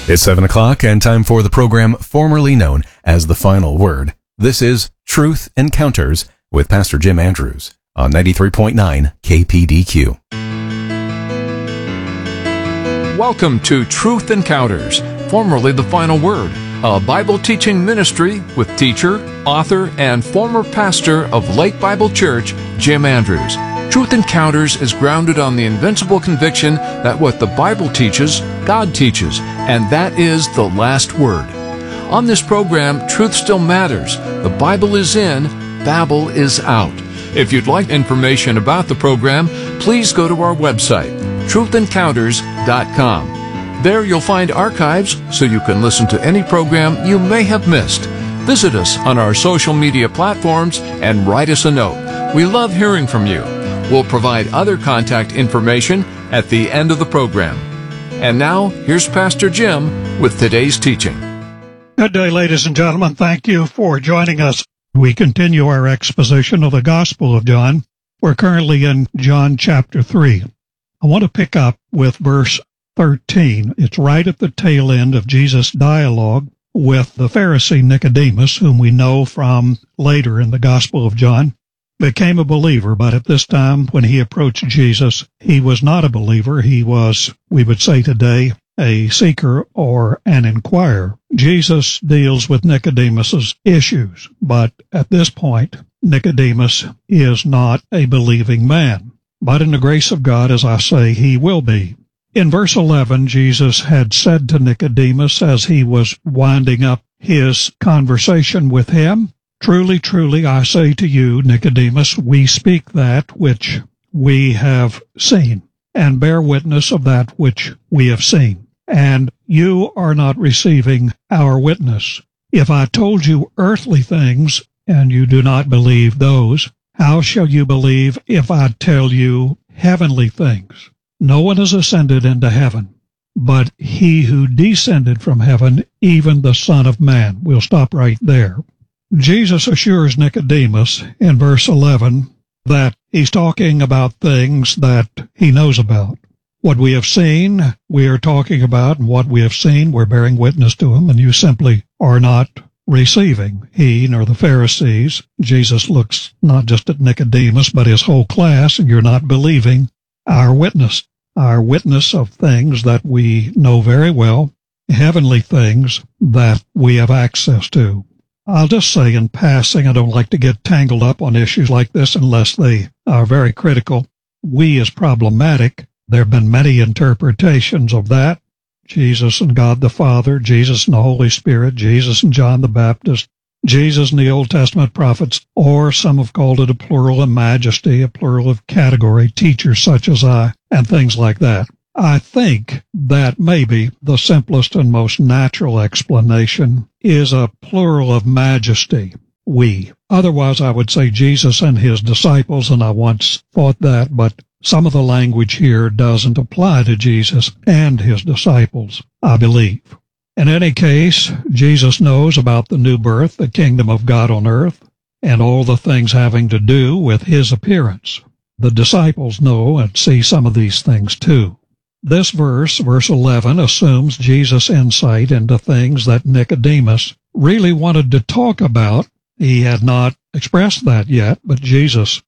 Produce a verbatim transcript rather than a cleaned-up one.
It's seven o'clock and time for the program formerly known as The Final Word. This is Truth Encounters with Pastor Jim Andrews on ninety-three point nine K P D Q. Welcome to Truth Encounters, formerly The Final Word, a Bible teaching ministry with teacher, author, and former pastor of Lake Bible Church, Jim Andrews. Truth Encounters is grounded on the invincible conviction that what the Bible teaches, God teaches, and that is the last word. On this program, truth still matters. The Bible is in, Babel is out. If you'd like information about the program, please go to our website, truth encounters dot com. There you'll find archives so you can listen to any program you may have missed. Visit us on our social media platforms and write us a note. We love hearing from you. We'll provide other contact information at the end of the program. And now, here's Pastor Jim with today's teaching. Good day, ladies and gentlemen. Thank you for joining us. We continue our exposition of the Gospel of John. We're currently in John chapter three. I want to pick up with verse thirteen. It's right at the tail end of Jesus' dialogue with the Pharisee Nicodemus, whom we know from later in the Gospel of John. Became a believer, but at this time, when he approached Jesus, he was not a believer. He was, we would say today, a seeker or an inquirer. Jesus deals with Nicodemus's issues, but at this point, Nicodemus is not a believing man. But in the grace of God, as I say, he will be. In verse eleven, Jesus had said to Nicodemus as he was winding up his conversation with him, "Truly, truly, I say to you, Nicodemus, we speak that which we have seen, and bear witness of that which we have seen. And you are not receiving our witness. If I told you earthly things, and you do not believe those, how shall you believe if I tell you heavenly things? No one has ascended into heaven, but he who descended from heaven, even the Son of Man." We'll stop right there. Jesus assures Nicodemus in verse eleven that he's talking about things that he knows about. What we have seen, we are talking about, and what we have seen, we're bearing witness to him, and you simply are not receiving. He nor the Pharisees. Jesus looks not just at Nicodemus, but his whole class, and you're not believing our witness, our witness of things that we know very well, heavenly things that we have access to. I'll just say in passing, I don't like to get tangled up on issues like this unless they are very critical. We is problematic. There have been many interpretations of that. Jesus and God the Father, Jesus and the Holy Spirit, Jesus and John the Baptist, Jesus and the Old Testament prophets, or some have called it a plural of majesty, a plural of category, teachers such as I, and things like that. I think that maybe the simplest and most natural explanation is a plural of majesty, we. Otherwise, I would say Jesus and his disciples, and I once thought that, but some of the language here doesn't apply to Jesus and his disciples, I believe. In any case, Jesus knows about the new birth, the kingdom of God on earth, and all the things having to do with his appearance. The disciples know and see some of these things too. This verse, verse eleven, assumes Jesus' insight into things that Nicodemus really wanted to talk about. He had not expressed that yet, but Jesus